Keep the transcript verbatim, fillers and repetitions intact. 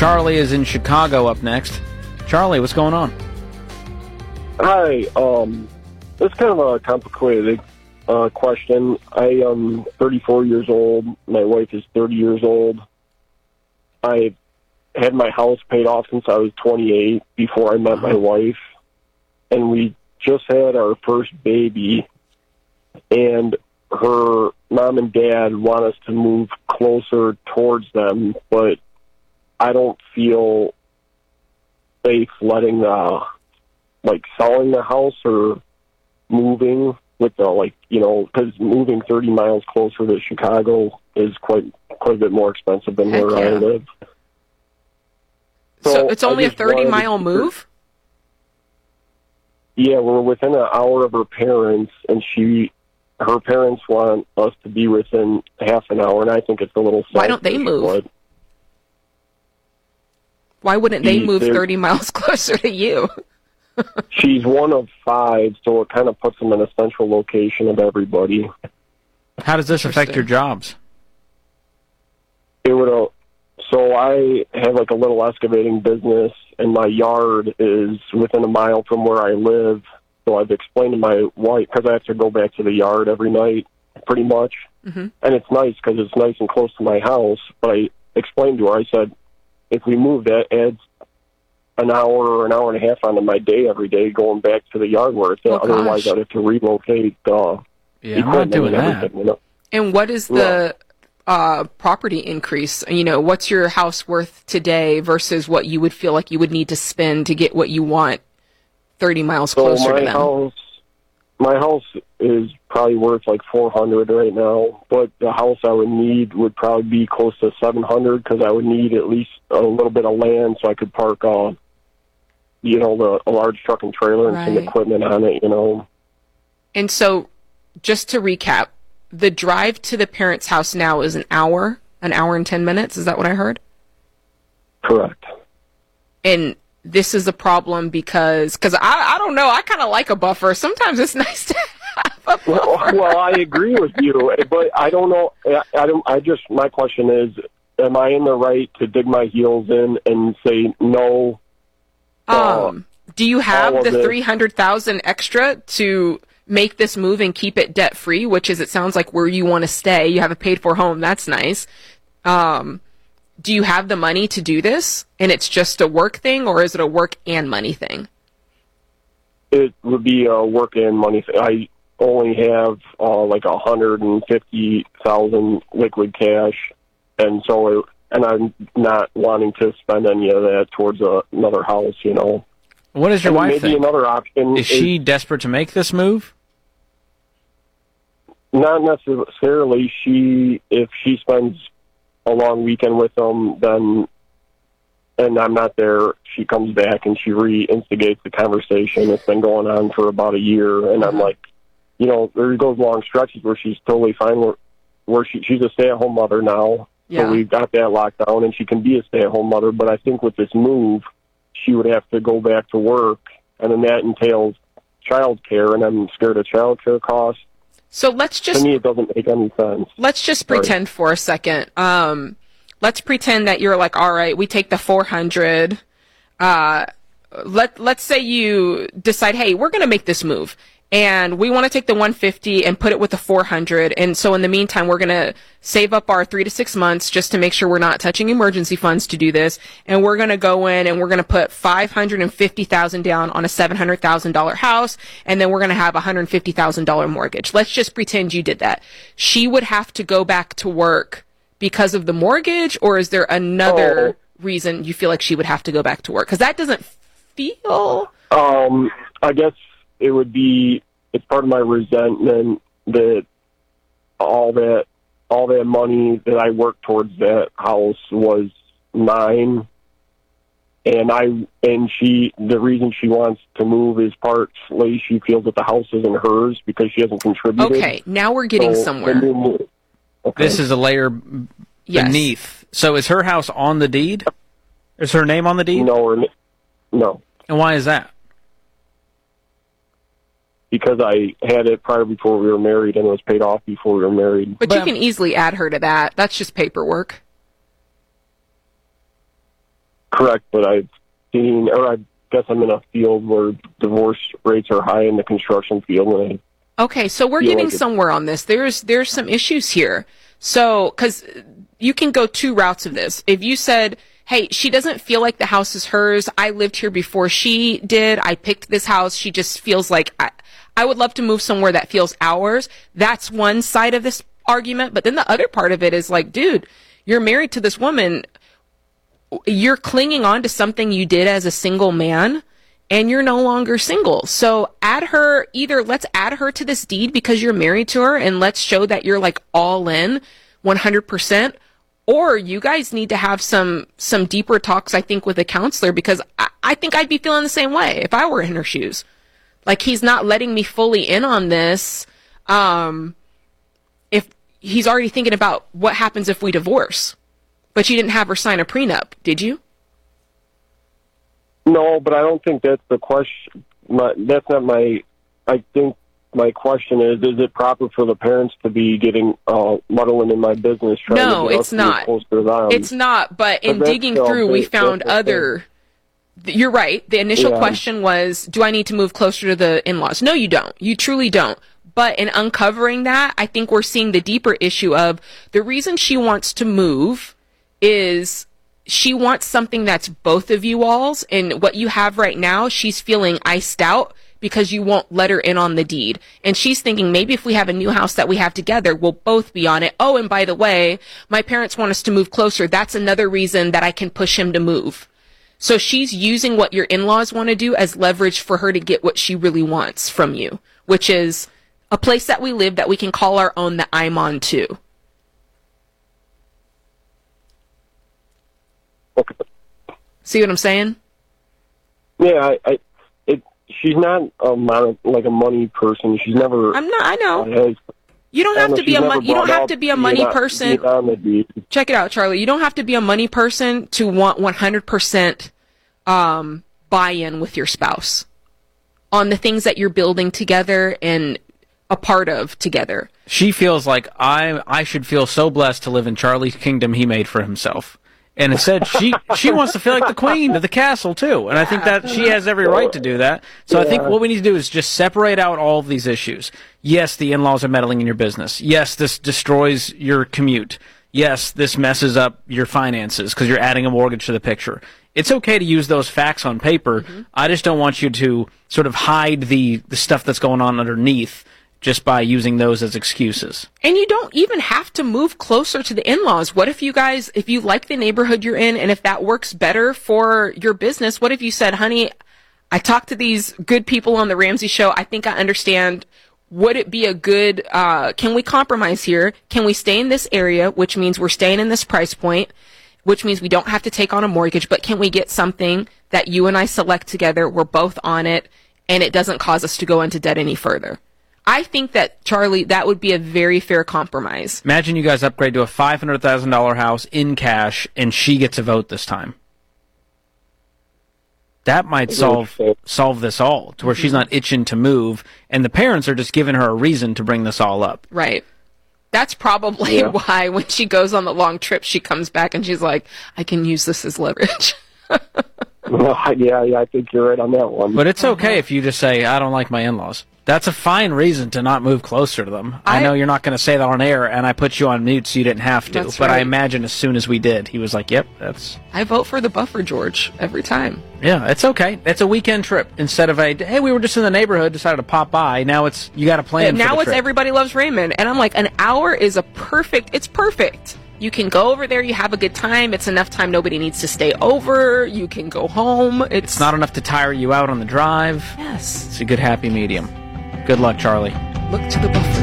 Charlie is in Chicago up next. Charlie, what's going on? Hi. Um, it's kind of a complicated uh, question. I am thirty-four years old. My wife is thirty years old. I had my house paid off since I was twenty-eight before I met my wife. And we just had our first baby. And her mom and dad want us to move closer towards them, but I don't feel safe letting, uh, like, selling the house or moving with the, like, you know, because moving thirty miles closer to Chicago is quite quite a bit more expensive than Heck where yeah. I live. So, so it's only I a just wanted thirty-mile to- move? Yeah, we're within an hour of her parents, and she, her parents want us to be within half an hour, and I think it's a little Why don't they selfish, move? but Why wouldn't they She- move they're- thirty miles closer to you? she's one of five, so it kind of puts them in a central location of everybody. How does this affect your jobs? It would, uh, so I have like a little excavating business, and my yard is within a mile from where I live. So I've explained to my wife, because I have to go back to the yard every night, pretty much. Mm-hmm. And it's nice because it's nice and close to my house. But I explained to her, I said, if we move, that adds an hour or an hour and a half onto my day every day going back to the yard where it's at. Oh, Otherwise, gosh. I'd have to relocate uh, Yeah, I'm not equipment doing and that. everything, you know? And what is the uh, property increase? You know, what's your house worth today versus what you would feel like you would need to spend to get what you want thirty miles So closer my to them? house, my house is probably worth like four hundred right now, but the house I would need would probably be close to seven hundred because I would need at least a little bit of land so I could park, uh, you know, the a large truck and trailer and some Right. equipment on it, you know. And so, just to recap, the drive to the parents' house now is an hour, an hour and ten minutes. Is that what I heard? Correct. And this is a problem because, because I, I don't know, I kind of like a buffer. Sometimes it's nice to have a buffer. Well, well, I agree with you, but I don't know. I, I don't. I just my question is, am I in the right to dig my heels in and say no? uh, Um, do you all have of the this- three hundred thousand extra to make this move and keep it debt free, which is, it sounds like, where you want to stay? You have a paid for home. That's nice. Um, do you have the money to do this? And it's just a work thing, or is it a work and money thing? It would be a work and money thing. I only have uh, like a hundred and fifty thousand liquid cash, and so it, and I'm not wanting to spend any of that towards a, another house. You know. What does your And wife maybe think? another option Is she desperate to make this move? not necessarily. She if she spends a long weekend with them, then and I'm not there, she comes back and she re-instigates the conversation. It's been going on for about a year, and I'm like, you know, there goes long stretches where she's totally fine. Where, where she, she's a stay-at-home mother now, Yeah. so we've got that locked down, and she can be a stay-at-home mother. But I think with this move, she would have to go back to work, and then that entails child care, and I'm scared of child care costs. So let's just To me, it doesn't make any sense. let's just Sorry. pretend for a second. Um, let's pretend that you're like, all right, we take the four hundred. Uh, let let's say you decide, hey, we're going to make this move, and we want to take the one fifty and put it with the four hundred. And so in the meantime, we're going to save up our three to six months just to make sure we're not touching emergency funds to do this. And we're going to go in and we're going to put five hundred fifty thousand dollars down on a seven hundred thousand dollars house. And then we're going to have a one hundred fifty thousand dollars mortgage. Let's just pretend you did that. She would have to go back to work because of the mortgage, or is there another Oh. reason you feel like she would have to go back to work? Because that doesn't feel... Um, I guess it would be, it's part of my resentment that all that all that money that I worked towards that house was mine, and I and she the reason she wants to move is partly she feels that the house isn't hers because she hasn't contributed. Okay, now we're getting So, somewhere. the new- okay. This is a layer Yes. beneath. So is her house on the deed? Is her name on the deed? no, or, no, And why is that? because I had it prior before we were married, and it was paid off before we were married. But, But- you can easily add her to that. That's just paperwork. correct, but I've seen, or I guess I'm in a field where divorce rates are high in the construction field. And I Okay, so we're feel getting like it- somewhere on this. There's there's some issues here. So, because you can go two routes of this. If you said, hey, she doesn't feel like the house is hers. I lived here before she did. I picked this house. She just feels like I, I would love to move somewhere that feels ours. That's one side of this argument. But then the other part of it is like, dude, you're married to this woman. You're clinging on to something you did as a single man, and you're no longer single. So add her, either let's add her to this deed because you're married to her, and let's show that you're like all in one hundred percent. Or you guys need to have some, some deeper talks, I think, with a counselor, because I, I think I'd be feeling the same way if I were in her shoes. Like, he's not letting me fully in on this. Um, if he's already thinking about what happens if we divorce. But you didn't have her sign a prenup, did you? No, but I don't think that's the question. My, that's not my, I think my question is, is it proper for the parents to be getting, uh, muddling in my business? Trying No, to get it's us to move not. closer to them? It's not, but in But that's digging still through, we big- found that's the other... You're right. The initial Yeah. question was, do I need to move closer to the in-laws? No, you don't. You truly don't. But in uncovering that, I think we're seeing the deeper issue of the reason she wants to move is she wants something that's both of you all's, and what you have right now, she's feeling iced out because you won't let her in on the deed. And she's thinking, maybe if we have a new house that we have together, we'll both be on it. Oh, and by the way, my parents want us to move closer. That's another reason that I can push him to move. So she's using what your in-laws want to do as leverage for her to get what she really wants from you, which is a place that we live that we can call our own, that I'm on too. Okay. See what I'm saying? Yeah, I, I, it, she's not a mon- like a money person. She's never. I'm not, I know. has- You don't I have know to be she's a never mon- you don't brought have up to be a being money on- person. being on the deed. Check it out, Charlie. You don't have to be a money person to want one hundred percent um, buy-in with your spouse on the things that you're building together and a part of together. She feels like I I should feel so blessed to live in Charlie's kingdom he made for himself. And instead, she she wants to feel like the queen of the castle, too. And I think that she has every right to do that. So I think what we need to do is just separate out all of these issues. Yes, the in-laws are meddling in your business. Yes, this destroys your commute. Yes, this messes up your finances because you're adding a mortgage to the picture. It's okay to use those facts on paper. Mm-hmm. I just don't want you to sort of hide the, the stuff that's going on underneath just by using those as excuses. And you don't even have to move closer to the in-laws. What if you guys, if you like the neighborhood you're in, and if that works better for your business, what if you said, honey, I talked to these good people on the Ramsey Show. I think I understand. Would it be a good, uh, can we compromise here? Can we stay in this area, which means we're staying in this price point, which means we don't have to take on a mortgage, but can we get something that you and I select together, we're both on it, and it doesn't cause us to go into debt any further? I think that, Charlie, that would be a very fair compromise. Imagine you guys upgrade to a five hundred thousand dollars house in cash, and she gets a vote this time. That might solve solve this all, to where mm-hmm. she's not itching to move, and the parents are just giving her a reason to bring this all up. Right. That's probably yeah. why when she goes on the long trip, she comes back and she's like, I can use this as leverage. Well, yeah, yeah, I think you're right on that one. But it's okay uh-huh. if you just say, I don't like my in-laws. That's a fine reason to not move closer to them. I, I know you're not going to say that on air, and I put you on mute so you didn't have to. That's but right. I imagine as soon as we did, he was like, yep, that's... I vote for the buffer, George, every time. Yeah, it's okay. It's a weekend trip. Instead of a, hey, we were just in the neighborhood, decided to pop by. Now it's, you got to plan and for now the it's trip. Everybody Loves Raymond. And I'm like, an hour is a perfect, it's perfect. You can go over there, you have a good time. It's enough time nobody needs to stay over. You can go home. It's, it's not enough to tire you out on the drive. Yes. It's a good happy medium. Good luck, Charlie. Look to the buffer.